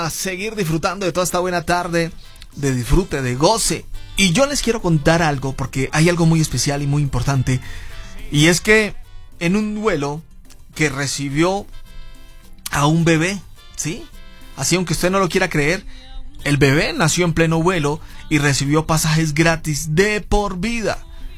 A seguir disfrutando de toda esta buena tarde, de disfrute, de goce. Y yo les quiero contar algo, porque hay algo muy especial y muy importante. Y es que en un vuelo que recibió a un bebé, ¿sí? Así, aunque usted no lo quiera creer, el bebé nació en pleno vuelo y recibió pasajes gratis de por vida.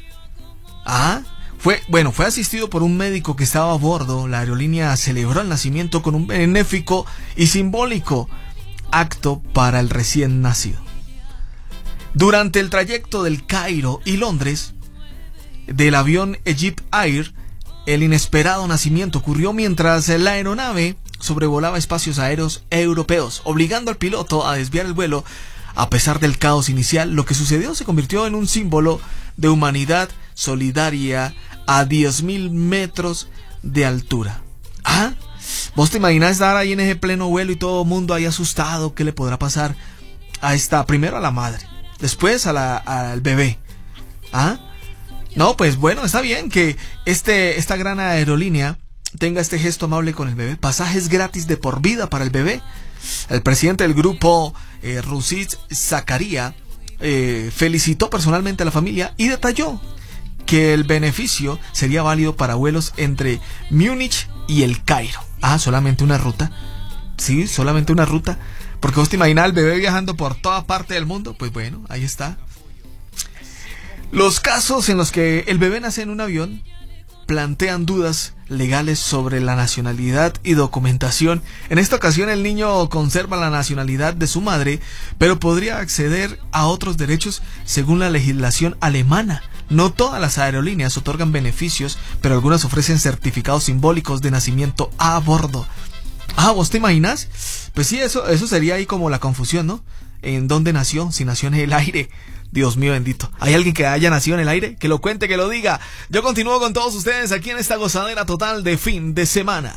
Fue asistido por un médico que estaba a bordo. La aerolínea celebró el nacimiento con un benéfico y simbólico acto para el recién nacido. Durante el trayecto del Cairo y Londres del avión Egypt Air, el inesperado nacimiento ocurrió mientras la aeronave sobrevolaba espacios aéreos europeos, obligando al piloto a desviar el vuelo. A pesar del caos inicial, lo que sucedió se convirtió en un símbolo de humanidad solidaria a 10.000 metros de altura. ¿Vos te imaginas estar ahí en ese pleno vuelo y todo el mundo ahí asustado? ¿Qué le podrá pasar primero a la madre, después al bebé? No, pues bueno, está bien que esta gran aerolínea tenga este gesto amable con el bebé. Pasajes gratis de por vida para el bebé. El presidente del grupo, Rusid Zakaria, felicitó personalmente a la familia y detalló que el beneficio sería válido para vuelos entre Múnich y el Cairo. Solamente una ruta. Sí, solamente una ruta. Porque vos te imaginas el bebé viajando por toda parte del mundo. Pues bueno, ahí está. Los casos en los que el bebé nace en un avión plantean dudas legales sobre la nacionalidad y documentación. En esta ocasión el niño conserva la nacionalidad de su madre, pero podría acceder a otros derechos según la legislación alemana. No todas las aerolíneas otorgan beneficios, pero algunas ofrecen certificados simbólicos de nacimiento a bordo. ¿Vos te imaginas? Pues sí, eso sería ahí como la confusión, ¿no? ¿En dónde nació? Si nació en el aire. Dios mío bendito. ¿Hay alguien que haya nacido en el aire? Que lo cuente, que lo diga. Yo continúo con todos ustedes aquí en esta gozadera total de fin de semana.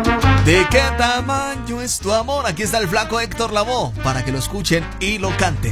¿De qué tamaño es tu amor? Aquí está el flaco Héctor Lavoe para que lo escuchen y lo canten.